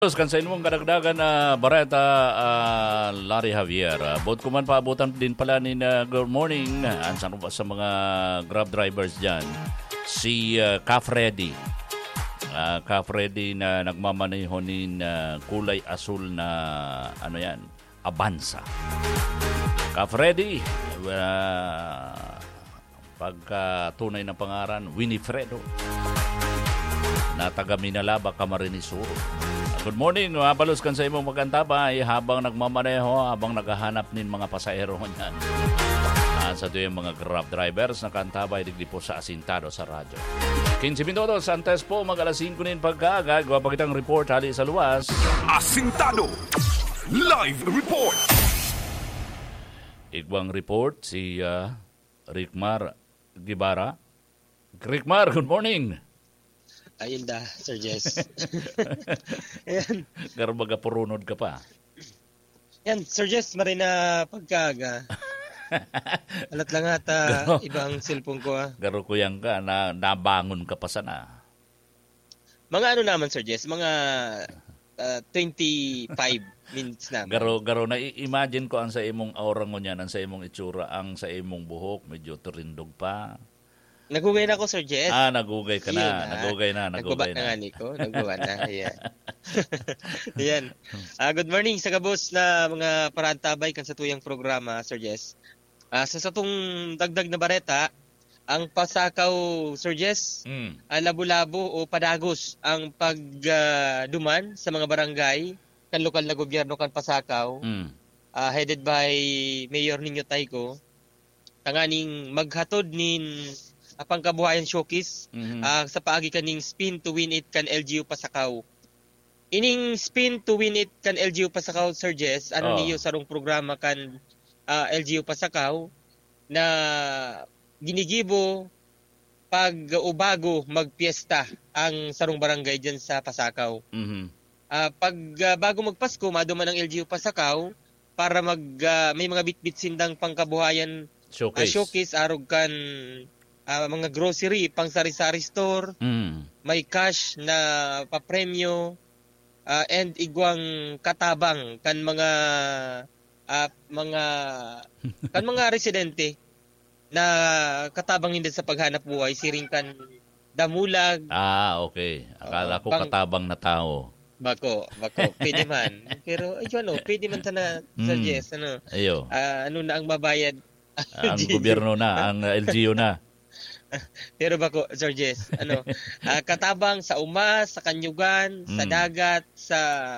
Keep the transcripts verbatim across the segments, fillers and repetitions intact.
Terus kan sa inyong kadagdagan na uh, Bareta uh, Larry Javier. Uh, Bot kuman paabutan din pala ni uh, good morning uh, sa, sa mga Grab drivers dyan. Si uh, Ka Freddy. Uh, Ka Freddy na nagmamaneho ni uh, kulay asul na ano yan, Avanza. Ka Freddy, uh, pagka tunay ng pangaran, Winifredo. Na taga Minalaba, Camarines Sur. Good morning, mapalos kan sa imong magantabay habang nagmamaneho, habang naghahanap nin mga pasahero niyan. Uh, sa ito yung mga Grab drivers na kantabay digdi po sa asintado sa radyo. quince minutos, antes po, mag-alas singko nin pagkaagad, gawa pa kitang report hali sa luwas. Asintado, live report! Igwang report, si uh, Rickmar Gibara. Rickmar, good morning! Ayun da, Sir Jess. Ayan. Garo baga purunod ka pa. Yan, Sir Jess, marina pagkaga. Alat lang ata ibang cellphone ko ah. Garo ko yan ka, na, nabangon ka pa sana. Mga ano naman, Sir Jess, mga uh, twenty-five minutes naman. Garo, garo, na-imagine ko ang sa imong aura mo niyan, ang sa imong itsura, ang sa imong buhok, medyo turindog pa. Nagugay na ako, Sir Jess. Ah, nagugay ka na. na. Nagugay na, nagugay na. Nagbaba na nga ko. Nagbaba na. Ayan. Ayan. Uh, good morning sa kabos na mga parantabay kan sa tuyang programa, Sir Jess. Uh, sa satong dagdag na bareta, ang pasakaw, Sir Jess, mm. uh, labo-labo o padagos ang pagduman uh, sa mga barangay kan lokal na gobyerno kan pasakaw, mm. uh, headed by Mayor Nino Tayko, tanganing maghatod nin pangkabuhayan showcase mm-hmm. uh, sa paagi kaning spin to win it kan L G U Pasakaw. Ining spin to win it kan L G U Pasakaw, Sir Jess, ano oh. niyo sarong programa kan uh, L G U Pasakaw na ginigibo pag ubago magpiesta ang sarong barangay diyan sa Pasakaw. Mm-hmm. Uh, pag uh, bago magpasko, maduman ang L G U Pasakaw para mag uh, may mga bitbit sindang pangkabuhayan showcase, uh, showcase arog kan Uh, mga grocery, pang sari-sari store, mm. may cash na papremyo, uh, and igwang katabang kan mga uh, mga kan mga residente na katabang hindi sa paghanap buhay, siring kan damulag. Ah, okay. Akala ko uh, bang, katabang na tao. Bako, bako, pwede man. Pero ayun ano, pwede man sana mm. Sir Jess, ano. Ayo. Uh, ano na ang mabayad? Ang gobyerno na, ang L G U na. Pero bako, Sir Jess, ano, uh, katabang sa uma, sa kanyugan, mm. sa dagat, sa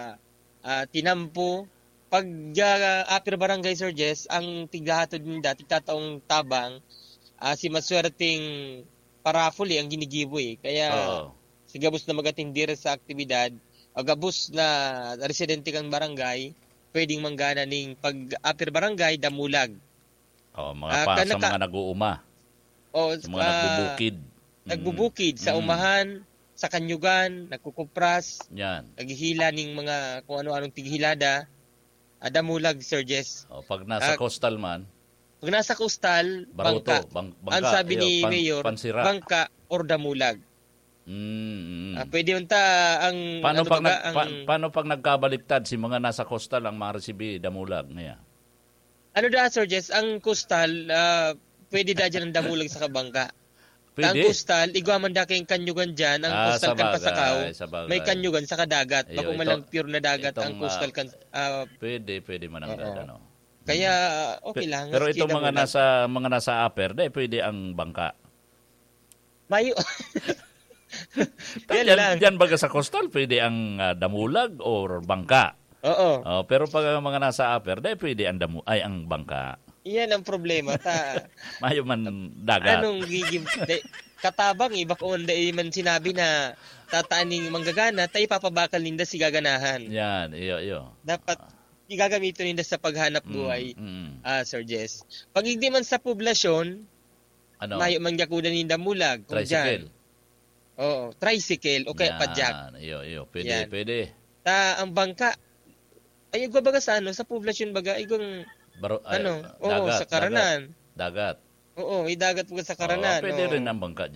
uh, tinampo. Pag uh, apir barangay, Sir Jess, ang tiglahatod ninda, tigtataong tabang, uh, si maswerteng parafuli ang ginigibo eh. Kaya, oh. si gabos na magatindir sa aktibidad, o gabos na residente kang barangay, pwedeng manggana ning pag apir barangay, damulag. Oh, mga uh, pa, kanaka, sa mga nag-uuma. O, sa mga uh, nagbubukid. Nagbubukid mm. sa umahan, sa kanyugan, nagkukupras, yan. Naghihila ning mga kung ano-anong tighilada, adamulag, Sir Jess. O, pag nasa uh, coastal man, pag nasa coastal, baruto, bangka. Bang, bangka. Ang sabi ni Eyo, pan, Mayor, pansira. Bangka or damulag. Mm, mm. Uh, pwede yun ta ang... Paano, ano pag, baga, nag, ang, pa, paano pag nagkabaliktad si mga nasa coastal ang maresibi damulag? Ngayon? Ano da, Sir Jess, ang coastal, uh, pwede da dyan ang damulag sa kabangka. Pwede? Ang coastal, igwaman da kayong kanyugan dyan, ang ah, coastal kan Pasakaw, sabagay. May kanyugan sa kadagat. Ayo, Bako malang pure na dagat itong, ang coastal kan... Uh, pwede, pwede man ang uh, ano. Kaya, okay lang. Pero itong mga damulag. nasa mga nasa upper, dahil pwede ang bangka. Mayo. Yan lang. Diyan baga sa coastal, pwede ang uh, damulag or bangka. Oo. Oh, pero pag mga nasa upper, dahil pwede ang damu ay ang bangka. Iyan ang problema. Ta, Mayo man dagat. Anong gigim... De, katabang, iba ko onda man sinabi na tataaning manggagana, tayo papabakal ninda si gaganahan. Yan, iyo, iyo. Dapat uh, igagamito ninda sa paghanap buhay, mm, mm. Uh, Sir Jess. Pag hindi man sa poblasyon, ano? Mayo man gakudan ninda mulag. Tricycle. Oo, tricycle, o kaya padyak. Iyo, iyo. Pwede, yan. Pwede. Ta, ang bangka, ay igwa baga sa ano, sa poblasyon baga, igwang... Baro, ay, ano? Dagat, Oo, sa Karanan. Dagat. dagat. Oo, may dagat po sa Karanan. Oo, pwede oo. rin ang bangka dyan.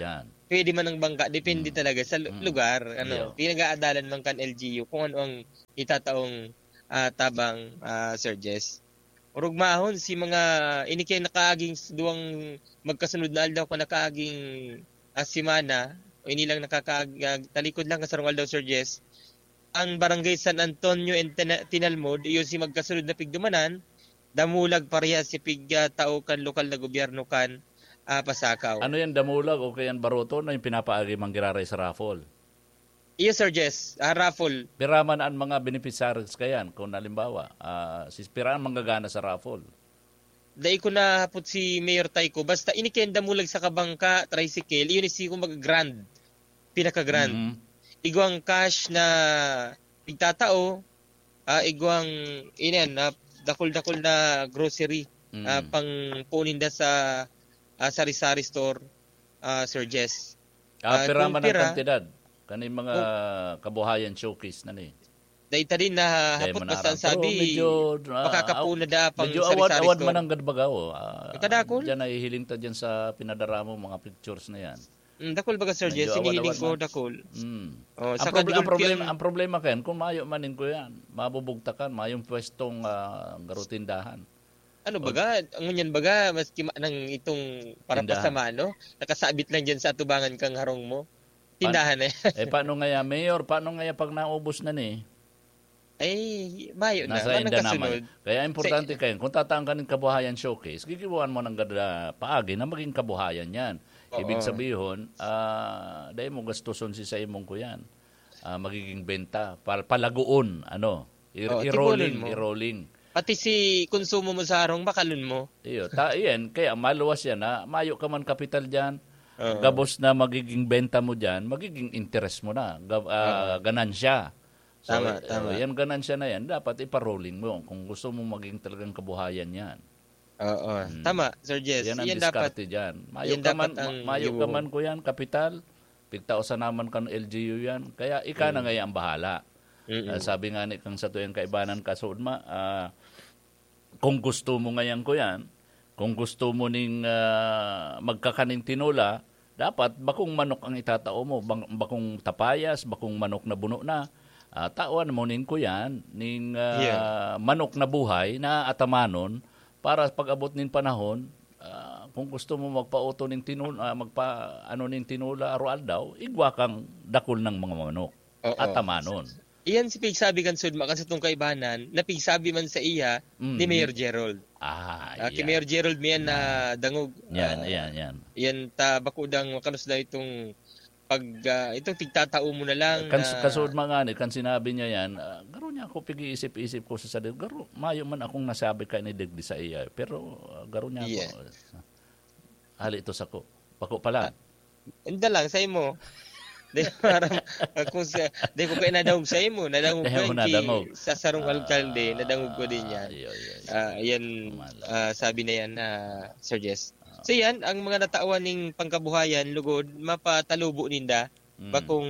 pwede man ang bangka, depende Mm. talaga sa lu- Mm. lugar, Iyo. ano, pinag-aadalan man kan L G U kung ano ang itataong ah, tabang ah, Sir Jess. Urog mahon si mga ini kay nakaaging s- duwang magkasunod na aldaw ka nakaaging ah, simana o ini lang nakakaag ah, talikod lang kasarong aldaw Sir Jess. Ang barangay San Antonio and Tina- Tinalmod iyo si magkasunod na pigdumanan damulag pareha si pig ah, tao kan lokal na gobyerno kan ah, Pasakaw. Ano yan, damulag o kaya baroto na yung pinapaagi manggiraray sa raffle? Iyo Sir Jess, ah, raffle. Piraman ang mga beneficiaries kayan kung halimbawa, ah, si Piraman manggagana sa raffle. Dai ko na hapot si Mayor Taiko basta ini kay damulag sa kabangka tricycle iyon si ko mag grand pinaka grand. Mhm. Igwang cash na pigtatao, ah, igwang inen na dakol-dakol na grocery Mm. ah, pang puninda sa ah, sari-sari store ah, Sir Jess. Ah, ah, piraman kung ng pira- kantidad. Kaning mga kabuhayan showcase na ni. Dahil ta din na Dahil hapot mo na basta aram. sabi Pero medyo, ah, makakapuna da pang Medyo sari-sari awad-awad store. man ang gadbagaw. Ah, Kadakol? Diyan ay hiling ta dyan sa pinadara mo mga pictures na yan. Mm, dakol baga Sir Medyo Jess, hinihiling awad-awad ko man. dakol. Mm. Oh, ang, sa proble- ang kadulpi problema ang- ang problema kayan kung mayo manin ko yan mabubugtakan mayong pwestong uh, garutindahan. Ano baga, ang ngunyan baga, maski ma- ng itong para Tindahan. pasama, no? Nakasabit lang dyan sa atubangan kang harong mo. Tindahan eh. Eh paano nga ya mayor paano nga ya pag naubos na ni Ay, mayo na. nasa Manang inda kasunod. naman. Kaya importante kayo kung tatang ka ng kabuhayan showcase gigibuan mo ng gada paagi na maging kabuhayan yan. Ibig Oo. sabihin ah dahil mo gastuson si sa imong ko yan. Ah, magiging benta para palaguon ano i- Oo, i-rolling tipunin mo. i-rolling. Pati si konsumo mo sa harong, makalun mo. Iyo, ta iyan, kaya maluwas yan na mayo ka man kapital diyan. Oo. Gabos na magiging benta mo diyan, magiging interest mo na, Gab, ah, ganansya. So, Tama, eh, tama. yan ganansya na yan, dapat iparolling mo kung gusto mo maging talagang kabuhayan yan. Oo. Tama, Sir Jess. Yan ang Yan dapat. diskarte diyan. Mayo yan ka dapat man, ang mayo ka gibuo. man ko yan, kapital. Pigtao sa naman kan L G U yan. Kaya ika na ngayon ang bahala. Mm-mm. Ah, sabi nga ni kang sa tuyang kaibanan kasud ma, ah, kung gusto mo ngayon ko yan, kung gusto mo ning ah, magkakaning tinula, dapat bakong manok ang itatao mo, bang, bakong tapayas, bakong manok na buno na. Ah, tawan mo nin ko yan, ning ah, Yeah. manok na buhay na atamanon para pag-abot nin panahon, ah, kung gusto mo magpauto ning tinula, magpa ano nin tinula arual daw, igwa kang dakol ng mga manok. Oo. Atamanon. Iyan si pigsabi kan sudma kan sa tong kaibanan, na pigsabi man sa iya Mm. ni Mayor Gerald. Ah, Ah, kay yan. Mayor Gerald miyan na dangog. Yan, ah, yan, yan. Yan ta bakudang makalos da itong pag ah, itong tigtatao mo na lang Kan, na Kasood mga ni, kan sinabi niya yan, uh, garo niya ako pag-iisip-isip ko sa sarili. Garo, mayo man akong nasabi ka ni Degdi sa iya. Pero uh, garo niya Yeah. ako. Hali ito sa ko. Pako pala. Anda lang sa imo. Di parang kung sa di ko kay nadangog sa imo, nadangog Dahil ko mo yan kay- nadangog. sa sarong alkalde, nadangog ko din yan. Ay, ay, ay. Ah, yan Mala. ah, sabi na yan na Sir Jess. So yan ang mga natawan ning pangkabuhayan lugod mapatalubo ninda Mm. bakong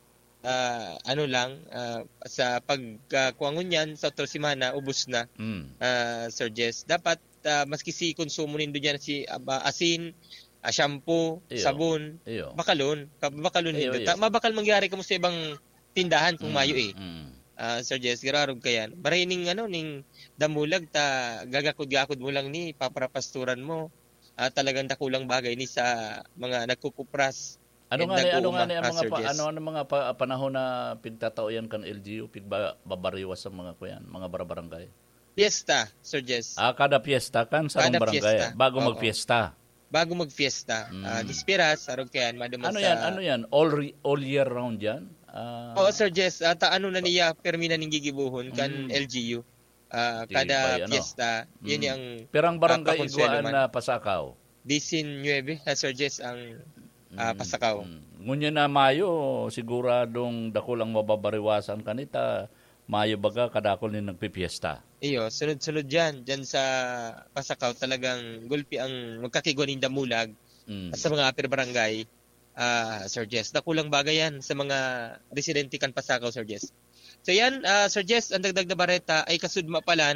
ah, ano lang ah, sa pagkuangon yan sa otro semana ubos na Mm. ah, Sir Jess. Dapat ah, maski si konsumo nindo diyan si aba, asin, ah, shampoo, Iyo. sabon, Iyo. bakalon, Ka- bakalon Iyo, nindo. iyo. Ta- mabakal mangyari kamo sa ibang tindahan kung Mm, mayo eh. mm. Ah, Sir Jess, girarog kayan. Baray ning ano ning damulag ta gagakod-gakod mo lang ni paparapasturan mo. Ah, talagang dakulang bagay ni sa mga nagkukupras. Ano And nga ni, ano nag-uuma, nga ni ang ah, mga Sir pa, Jess. ano ano mga pa, panahon na pigtatao yan kan L G U, pigba babariwas sa mga kuyan, mga barabarangay. Fiesta, Sir Jess. Ah, kada piyesta kan sa Kada barangay piyesta. bago Oo. magpiesta. Bago magfiesta, Mm. ah, dispiras arog kayan maduman Ano sa yan? Ano yan? All re- all year round yan? Ah, Oo, Sir Jess, ata ano na niya permi na ning gigibuhon kan Mm. L G U. Ah, Tibay, kada ano? fiesta, yun Mm. yung Pirang barangay ah, pakonselo igwaan man. na pasakaw. nineteen, ah, Sir Jess ang ah, Mm, pasakaw. mm. Ngunya na Mayo, siguradong dako lang mababariwasan kanita. Mayo baga kadakol ni nagpipiesta. Iyo, sunod-sunod dyan. Dyan sa Pasakaw talagang gulpi ang magkakigwaning damulag Mm. sa mga upper barangay, ah, Sir Jess. Nakulang bagay yan sa mga residente kan Pasakaw, Sir Jess. So yan, ah, Sir Jess, ang dagdag na bareta ay kasudma palan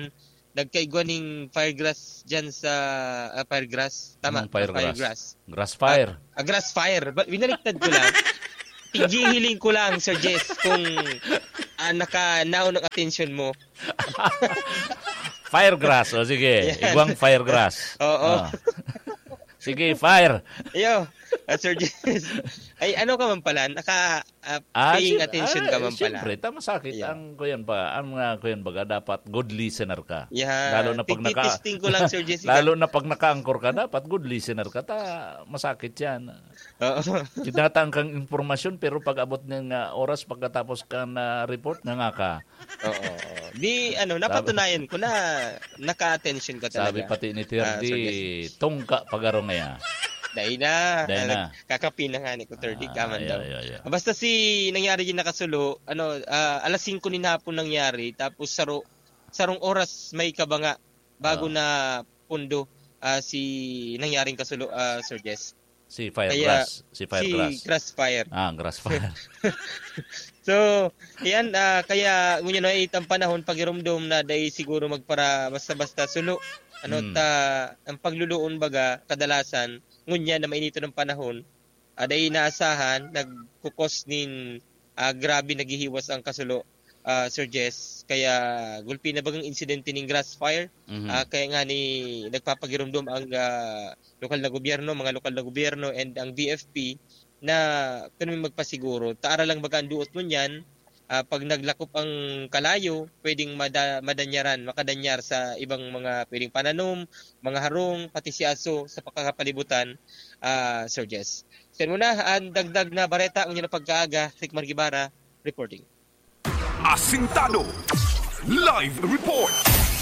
nagkaigwaning firegrass dyan sa uh, firegrass. Tama, Anong firegrass? firegrass. Grass fire. Ah, ah, grass fire. Ba- Binaliktad ko lang. Hihiling ko lang, Sir Jess, kung uh, naka-naon ng attention mo. Firegrass. O sige, Yan. igwang firegrass. Oo. Ah. Sige, fire. Iyo, uh, Sir Jess. Ay, ano ka man pala? Naka uh, Ah, paying siyem- attention ah, ka man pala. Siyempre, tama sakit. Yeah. Ang kuyan ba, ang uh, kuyan baga, dapat good listener ka. Yeah. Lalo na pag naka Tigtitisting ko lang, Sir Jessica. Lalo na pag naka-anchor ka, dapat good listener ka. Ta, masakit yan. Oo. Tinatang kang informasyon, pero pag abot ng uh, oras pagkatapos ka na report, nga nga ka. Oo. Di, ano, napatunayan ko na naka-attention ka talaga. Sabi pati ni Ah, Sir Tirdi, Jess. tungka pagaro ngaya. Dahil na. Dahil na. Kakapi na nga ni ko, thirty Ah, kaman yeah, daw. yeah, yeah. Basta si nangyari din nakasulo, ano, ah, alas singko ni hapon nangyari, tapos saro, sarong oras may kabanga bago Ah. na pundo ah, si nangyaring kasulo, ah, Sir Jess. Si Firegrass. Si Firegrass. Si Grass Fire. Ah, grass fire. So, yan, ah, kaya ngunyan na itang panahon pagirumdum na dahil siguro magpara basta-basta sulo. Ano Hmm. ta ang pagluluon baga kadalasan ngunyan na mainito ng panahon, ah, dahil naasahan nagkukos nin ah, grabe naghihiwas ang kasulo, ah, Sir Jess. Kaya gulpi na bagang insidente ning grass fire. Mhm. Ah, kaya nga ni nagpapagirumdum ang ah, lokal na gobyerno, mga lokal na gobyerno and ang B F P na kanumi magpasiguro. Taara lang baga ang duot mo niyan, ah, pag naglakop ang kalayo, pwedeng mada, madanyaran, makadanyar sa ibang mga pwedeng pananom, mga harong, pati si aso sa pakakapalibutan, ah, Sir Jess. So yun muna, ang dagdag na bareta, ang yun na pagkaaga, Rick Margibara, reporting. Asintado. Live report.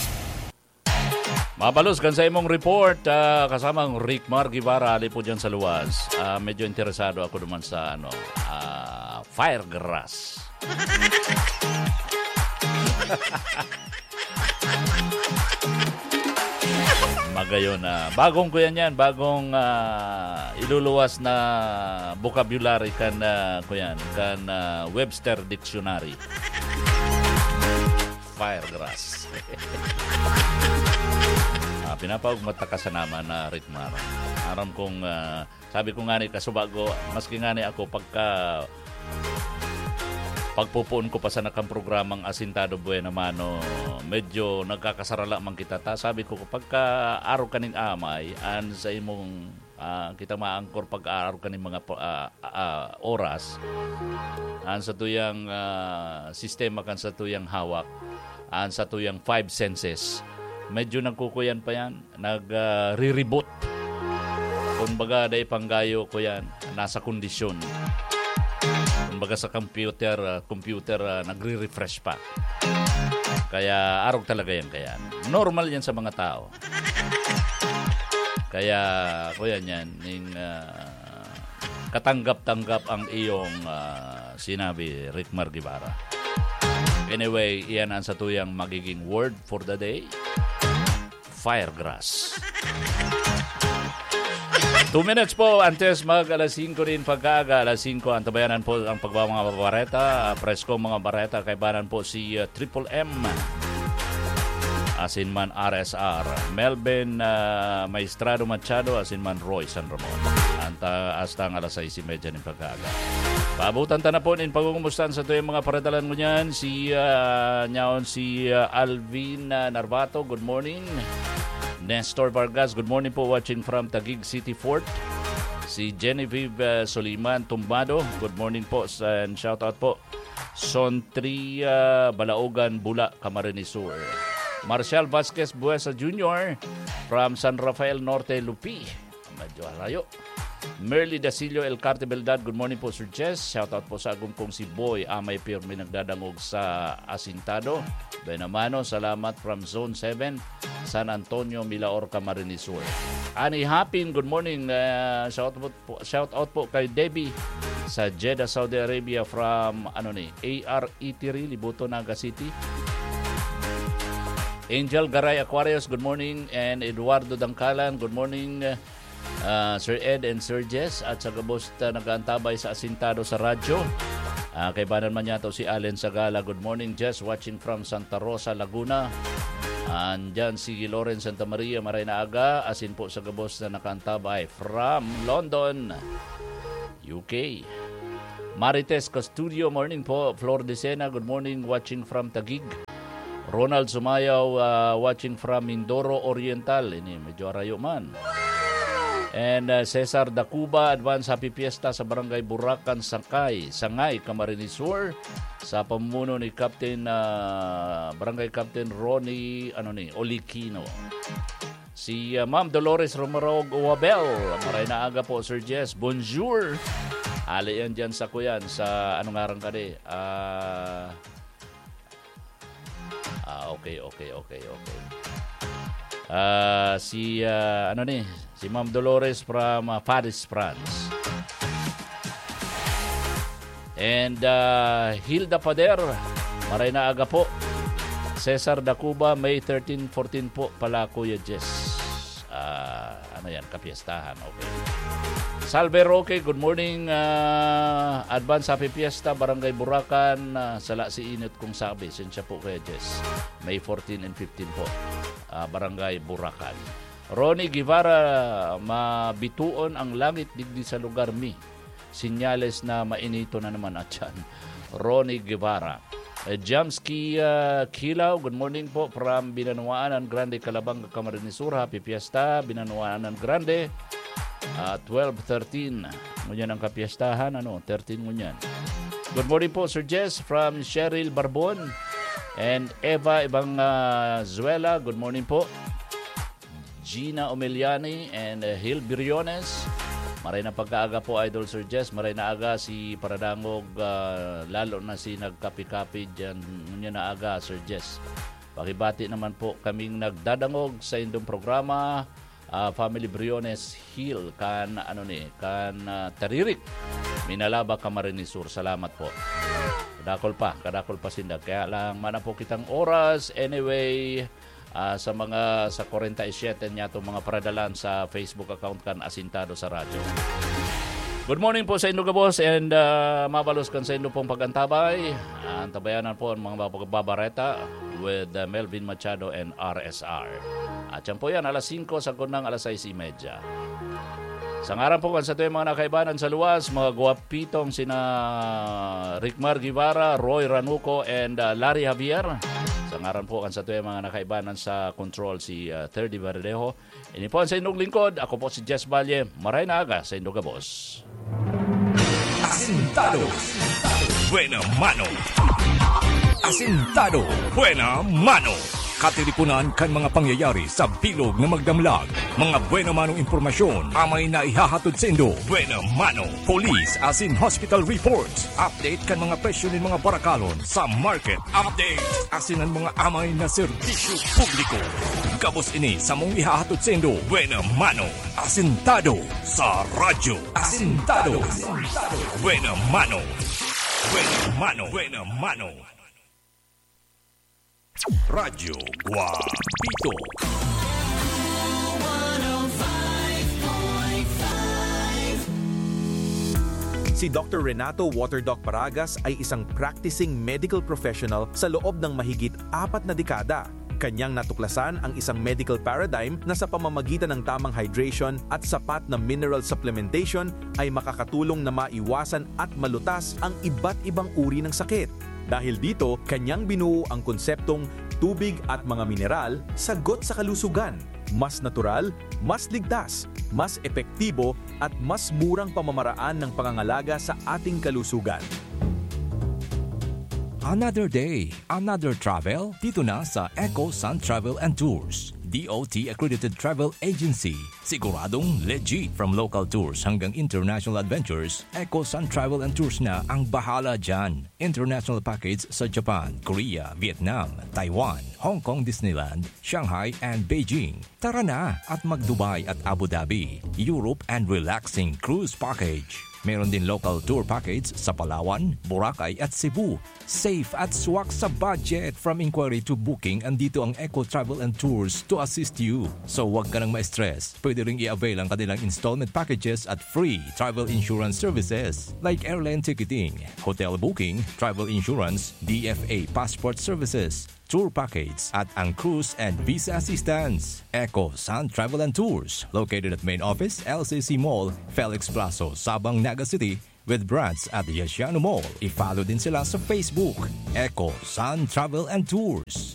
Mabalos kan sa imong report, ah, kasamang Rick Margibara, ali po dyan sa luwas. Ah, medyo interesado ako naman sa ano, ah, firegrass. Magayon na. Bagong ko yan yan. Bagong ah, iluluwas na vocabulary kan uh, ko yan. Kan ah, Webster Dictionary. Firegrass. Ah, pinapawag mata ka sa naman na Rick Mar. Aram kong, ah, sabi ko nga ni kasubago, maski nga ni ako pagka pagpupuon ko pa sa nakang programang Asintado Buena Mano, medyo nagkakasarala man kita. Ta, sabi ko, pagka araw kaning amay, an sa imong ah, kita maangkor pag-araw kaning mga ah, ah, oras, an sa tuyang ah, sistema kan sa tuyang hawak, an sa tuyang five senses, medyo nagkukuyan pa yan, nag-re-reboot. Kung baga, day panggayo ko yan, nasa kondisyon. Kung baga sa computer, uh, computer uh, nagre-refresh pa. Kaya, arog talaga yan kaya. Normal yan sa mga tao. Kaya, kuya yan, ning, uh, katanggap-tanggap ang iyong uh, sinabi, Rick Margibara. Anyway, iyan ang sa tuyang magiging word for the day. Firegrass. Two minutes po, antes mag alas singko rin pagkaaga, alas singko, ang tabayanan po ang pagbawa mga bareta, presko mga bareta, kaibanan po si uh, Triple M, asin man R S R, Melvin uh, Maestrado Machado, asin man Roy San Ramon. Anta hasta ang alas sais trenta ng pagkaaga. Paabutan ta na po in pagkumustan sa tuyong mga paradalan mo niyan, si uh, nyaon si uh, Alvin uh, Narvato, good morning. Nestor Vargas, good morning po, watching from Taguig City Fort. Si Genevieve uh, Soliman Tumbado, good morning po and shout out po. Sontri uh, Balaogan Bula, Camarines Sur. Marcial Vasquez Buesa Junior from San Rafael Norte, Lupi. Medyo alayo. Merly Dasilio El Carte Beldad, good morning po Sir Jess. Shout out po sa agum kong si Boy Amay Pirmi nagdadangog sa Asintado. Benamano, salamat from Zone seven, San Antonio, Milaor, Camarines Sur. Ani Hapin, good morning. Uh, shout, out po, shout out po kay Debbie sa Jeddah, Saudi Arabia from ano ni A R Eatery, Libuto, Naga City. Angel Garay Aquarius, good morning. And Eduardo Dangkalan, good morning. Uh, Sir Ed and Sir Jess at sa gabos na nag-aantabay sa Asintado sa radyo. Uh, kay banan man yato si Allen Sagala, good morning Jess, watching from Santa Rosa, Laguna. Andyan si Lawrence Santa Maria, maray na aga. Asin po sa gabos na nakantabay from London, U K. Marites Castudio, morning po. Flor de Sena, good morning, watching from Taguig. Ronald Sumayaw, uh, watching from Mindoro Oriental. Ini medyo arayo man. And uh, Cesar Dacuba, advance happy fiesta sa Barangay Buracan, Sangay, Sangay, Camarines Sur, sa pamuno ni Captain uh, Barangay Captain Ronnie ano ni Olikino. Si uh, Ma'am Dolores Romero Guabel, maray na aga po Sir Jess. Bonjour. Ali yan dyan sa kuyan sa anong ngarang ka di? Ah uh, okay, okay, okay, okay. Uh, si uh, ano ni si Ma'am Dolores from uh, Paris, France. And uh, Hilda Pader, maray na aga po. Cesar Dacuba, May thirteen fourteen po pala Kuya Jess. Uh, ano yan, kapiestahan. Okay. Salve Roque, good morning. Uh, advance happy fiesta, Barangay Buracan. Uh, sala si Init kung sabi. Sinsya po Kuya Jess. May fourteen and fifteen po. Uh, Barangay Buracan. Ronnie Guevara, mabituon ang langit digdi sa lugar mi. Sinyales na mainito na naman at yan. Ronnie Guevara. Uh, Jamski uh, Kilaw, good morning po from Binanuaanan Grande, Calabanga, Camarines Sur. Happy Fiesta, Binanuaanan Grande. Uh, twelve thirteen. Ngunyan ang kapiestahan. Ano? thirteen ngunyan. Good morning po Sir Jess from Cheryl Barbon. And Eva Ibangazuela, good morning po. Gina Omeliani and uh, Hil Biriones. Maray na pagkaaga po Idol Sir Jess. Maray na aga si Paradangog, uh, lalo na si nagkapi-kapi dyan. Ngunyan na aga Sir Jess. Pakibati naman po kaming nagdadangog sa indong programa. Uh, Family Briones Hill kan ano ni kan uh, Taririk Minalaba, Camarines Sur. Salamat po. Kadakol pa, kadakol pa sindag. Kaya lang mana po kitang oras. Anyway, uh, sa mga sa forty-seven niya itong mga paradalan sa Facebook account kan Asintado sa radyo. Good morning po sa inyo kabos and uh, mabalos kan sa inyo pong pagantabay. Uh, antabayanan po ang mga babareta with uh, Melvin Machado and R S R. At yan po yan, alas singko sa kunang alas sais thirty. Sa ngaran po kan sa ito yung mga nakaibanan sa luwas, mga guwapitong sina Rickmar Guevara, Roy Ranuco, and uh, Larry Javier. Sa ngaran po kan sa ito yung mga nakaibanan sa control si uh, Terdy Verdejo. Ini po sa inyong lingkod, ako po si Jess Valle. Maray na aga sa inyong kabos. Asintado, buena mano. Asintado, buena mano. Katilipunan kan mga pangyayari sa bilog na magdamlag. Mga buena manong impormasyon amay na ihahatod sa indo. Buena mano. Police as in hospital reports. Update kan mga presyo ng mga barakalon sa market. Update as in ang mga amay na serbisyo publiko. Kabos ini sa mong ihahatod sa indo. Buena mano. Asintado sa radyo. Asintado. Buena mano. Buena mano. Buena mano. Radyo Guapito. Si Doctor Renato Waterdoc Paragas ay isang practicing medical professional sa loob ng mahigit apat na dekada. Kanyang natuklasan ang isang medical paradigm na sa pamamagitan ng tamang hydration at sapat na mineral supplementation ay makakatulong na maiwasan at malutas ang iba't ibang uri ng sakit. Dahil dito, kanyang binuo ang konseptong tubig at mga mineral, sagot sa kalusugan. Mas natural, mas ligtas, mas epektibo at mas murang pamamaraan ng pangangalaga sa ating kalusugan. Another day, another travel dito na sa Eco Sun Travel and Tours. D O T accredited travel agency. Siguradong legit from local tours hanggang international adventures. Eco Sun Travel and Tours na ang bahala dyan. International package sa Japan, Korea, Vietnam, Taiwan, Hong Kong Disneyland, Shanghai and Beijing. Tara na at mag-Dubai at Abu Dhabi. Europe and relaxing cruise package. Meron din local tour package sa Palawan, Boracay at Cebu. Safe at swak sa budget. From inquiry to booking, andito ang Eco Travel and Tours to assist you. So wag ka nang ma-stress. Pwede ring i-avail ang kanilang installment packages at free travel insurance services like airline ticketing, hotel booking, travel insurance, D F A passport services, tour package at ang cruise and visa assistance. Eco Sun Travel and Tours, located at main office, L C C Mall, Felix Plazo, Sabang, Naga City, with branch at Yasiano Mall. I-follow din sila sa Facebook, Eco Sun Travel and Tours.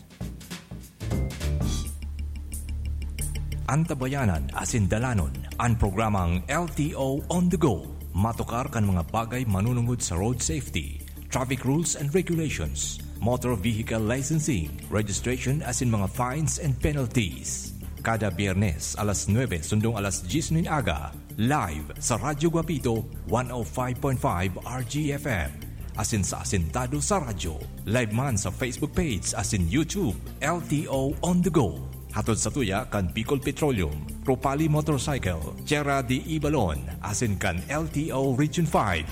Antabayanan asin dalanon ang programang L T O On The Go. Matukar kan mga bagay manunungod sa road safety, traffic rules and regulations, motor vehicle licensing, registration asin mga fines and penalties. Kada Biyernes alas nuwebe sundong alas diyes ng aga, live sa Radyo Guapito one oh five point five R G F M. Asin sa Asintado sa Radyo, live man sa Facebook page asin YouTube, L T O On The Go. Hatod sa tuya kan Bicol Petroleum, Propali Motorcycle, Sierra de Ibalon, asin kan L T O Region five.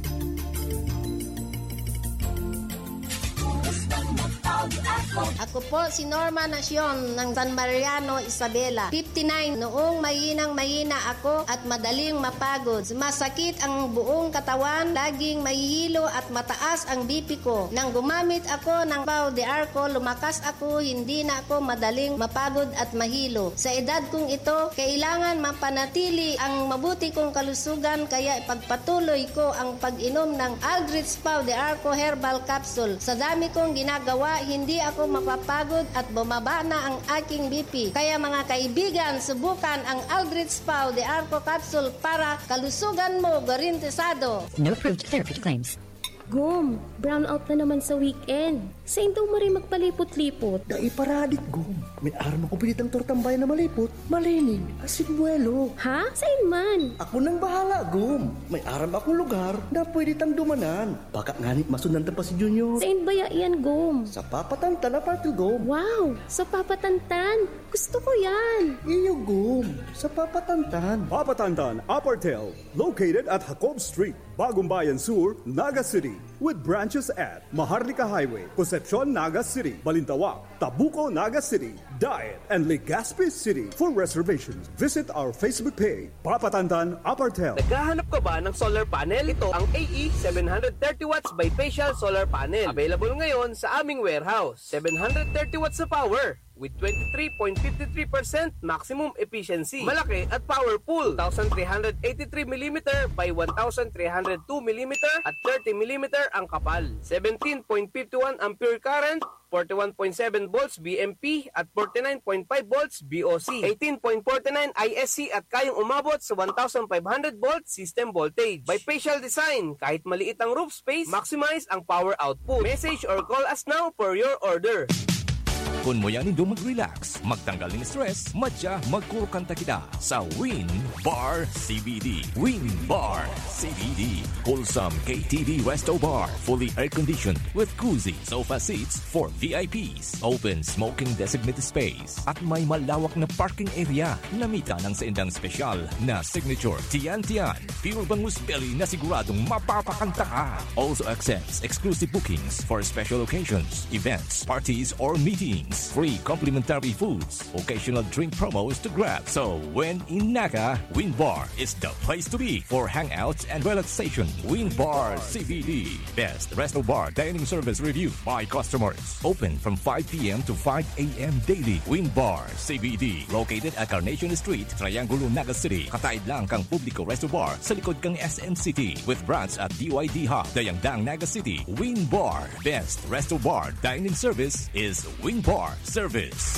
Ako po si Norma Nacion ng San Mariano, Isabela. fifty-nine. Noong mahinang mahina ako at madaling mapagod. Masakit ang buong katawan, laging mahihilo at mataas ang B P ko. Nang gumamit ako ng Pau de Arco, lumakas ako, hindi na ako madaling mapagod at mahilo. Sa edad kong ito, kailangan mapanatili ang mabuti kong kalusugan, kaya ipagpatuloy ko ang pag-inom ng Aldrich Pau de Arco Herbal Capsule. Sa dami kong ginagawa, hindi ako mapapagod at bumaba na ang aking B P. Kaya mga kaibigan, subukan ang Aldrich Pau de Arco Capsule para kalusugan mo garantisado. No approved therapeutic claims. Gum, brown out na naman sa weekend. Saan daw mo rin magpalipot-lipot? Daiparadit, Gum. May araw ako pinitang tortambay na malipot. Malinig, asin buwelo. Ha? Saan man? Ako nang bahala, Gum. May aram akong lugar na pwede tang dumanan. Baka nganit masundan pa si Junior. Saan ba yan, Gum? Sa Papatantan na party, Gum. Wow, sa Papatantan. Gusto ko yan. Iyo, Gum. Sa Papatantan. Papatantan Apartel, located at Jacob Street, Bagong Bayan Sur, Naga City, with branches at Maharlika Highway, Concepcion, Naga City, Balintawak, Tabuco, Naga City, Diet, and Legazpi City. For reservations, visit our Facebook page, Papatantan Apartel. Naghahanap ka ba ng solar panel? Ito ang A E seven thirty watts bifacial solar panel. Available ngayon sa aming warehouse. seven thirty watts sa power with twenty-three point five three percent maximum efficiency. Malaki at powerful. one thousand three hundred eighty-three millimeter by one thousand three hundred two millimeter at thirty millimeter ang kapal. seventeen point five one ampere current, forty-one point seven volts B M P at forty-nine point five volts B O C. eighteen point four nine I S C at kayang umabot sa one thousand five hundred volts system voltage. Bifacial design, kahit maliit ang roof space, maximize ang power output. Message or call us now for your order. Kung mo yan indo mag-relax, magtanggal ng stress, madya magkurukanta kita sa Win Bar C B D. Win Bar C B D. Wholesome K T V Resto Bar. Fully air-conditioned with cozy sofa seats for V I Ps. Open smoking designated space. At may malawak na parking area. Namita ng sa indang special na signature Tian Tian. Pure bangus belly na siguradong mapapakanta ka. Also accepts exclusive bookings for special occasions, events, parties, or meetings. Free complimentary foods, occasional drink promos to grab. So when in Naga, Win Bar is the place to be for hangouts and relaxation. Win Bar C B D, best resto bar dining service review by customers. Open from five p.m. to five a.m. daily. Win Bar C B D, located at Carnation Street, Triangulo, Naga City. Kataid lang kang publiko resto bar sa likod kang S M City with branch at D Y D Hub, Dayangdang, Naga City. Win Bar, best resto bar dining service is Win Bar Service.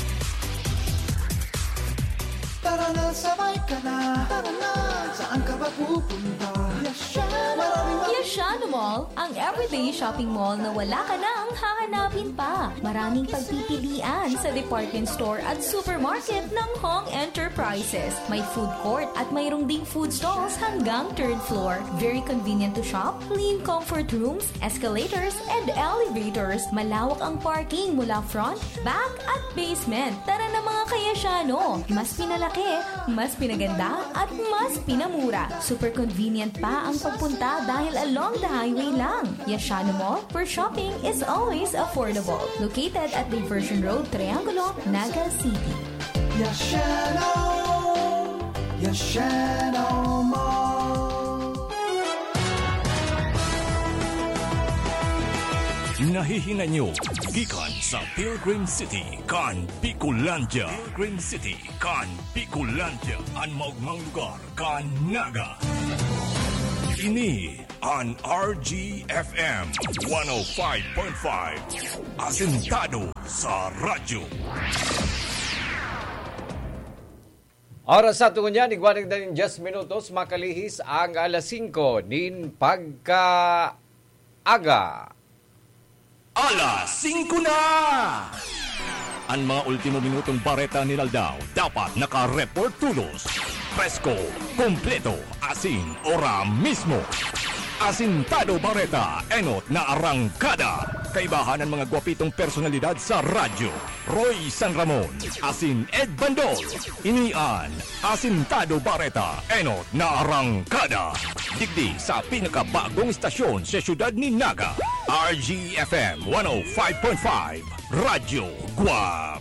Tara na, sabay ka na. Tara na, saan ka ba pupunta? Yashano! Yashano Mall, ang everyday shopping mall na wala ka nang hahanapin pa. Maraming pagpipilian sa department store at supermarket ng Hong Enterprises. May food court at mayroong ding food stalls hanggang third floor. Very convenient to shop, clean comfort rooms, escalators, and elevators. Malawak ang parking mula front, back, at basement. Tara na mga ka-Yashano! Mas pinalaki, mas pinaganda, at mas pinamura. Super convenient pa ang pagpunta dahil along the highway lang. Yashano Mall, where shopping is always affordable. Located at Diversion Road, Triangulo, Naga City. Yashano! Yashano Mall! Nahihinga nyo, gikan sa Pilgrim City, kan Bicolandia. Pilgrim City, kan Bicolandia. Ang maugmang lugar, kan Naga. Ini ang R G F M one oh five point five. Asentado sa radyo. Oras sa tungo niya, nigwanig na rin just minutos, makalihis ang alas singko nin pagka-aga. Alas singko na! Ang mga ultimo minutong bareta ni Naldao dapat naka-report tulos. Presko, kompleto, asin, ora mismo. Asintado Bareta, enot na arangkada. Kaibahan ng mga gwapitong personalidad sa radyo. Roy San Ramon, asin Ed Bandol. Inian, Asintado Bareta, enot na arangkada. Digdi sa pinakabagong istasyon sa syudad ni Naga. R G F M one oh five point five, Radyo Guap.